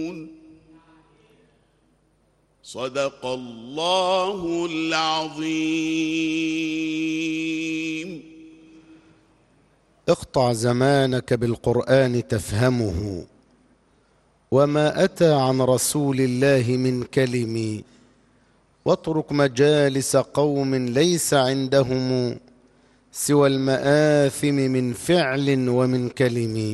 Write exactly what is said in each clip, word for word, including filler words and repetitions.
صدق الله العظيم. اقطع زمانك بالقرآن تفهمه، وما أتى عن رسول الله من كلم، واترك مجالس قوم ليس عندهم سوى المآثم من فعل ومن كلم.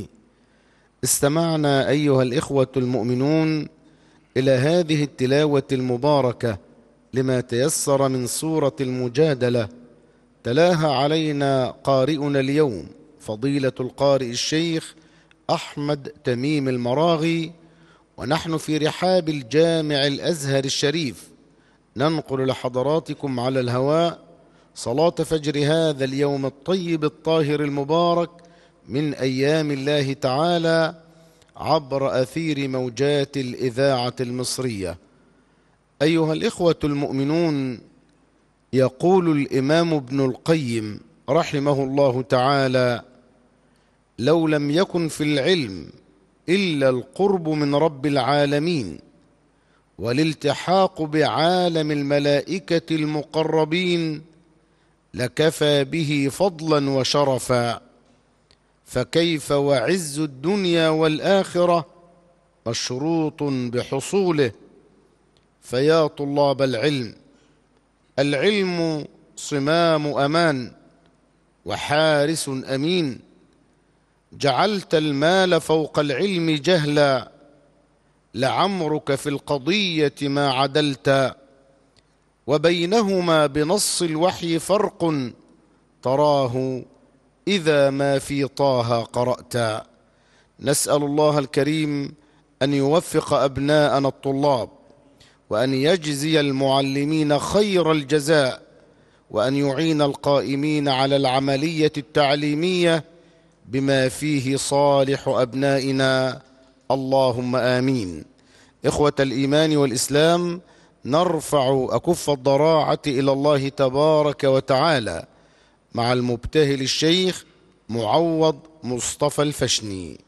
استمعنا أيها الإخوة المؤمنون إلى هذه التلاوة المباركة لما تيسر من سورة المجادلة، تلاها علينا قارئنا اليوم فضيلة القارئ الشيخ أحمد تميم المراغي، ونحن في رحاب الجامع الأزهر الشريف ننقل لحضراتكم على الهواء صلاة فجر هذا اليوم الطيب الطاهر المبارك من أيام الله تعالى عبر أثير موجات الإذاعة المصرية. أيها الإخوة المؤمنون، يقول الإمام ابن القيم رحمه الله تعالى: لو لم يكن في العلم إلا القرب من رب العالمين والالتحاق بعالم الملائكة المقربين لكفى به فضلا وشرفا، فكيف وعز الدنيا والآخرة مشروط بحصوله. فيا طلاب العلم، العلم صمام أمان وحارس أمين، جعلت المال فوق العلم جهلا، لعمرك في القضية ما عدلت، وبينهما بنص الوحي فرق تراه إذا ما في طه قرأت. نسأل الله الكريم أن يوفق أبناءنا الطلاب، وأن يجزي المعلمين خير الجزاء، وأن يعين القائمين على العملية التعليمية بما فيه صالح أبنائنا، اللهم آمين. إخوة الإيمان والإسلام، نرفع أكف الضراعة إلى الله تبارك وتعالى مع المبتهل الشيخ معوض مصطفى الفشني.